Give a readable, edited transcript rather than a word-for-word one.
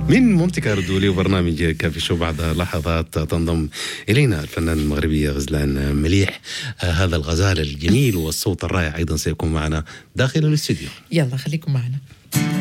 من مونتي كاردو لبرنامج كافي شو. بعد لحظات تنضم إلينا الفنان المغربي غزلان مليح. هذا الغزال الجميل والصوت الرائع أيضا سيكون معنا داخل الاستوديو. يلا خليكم معنا.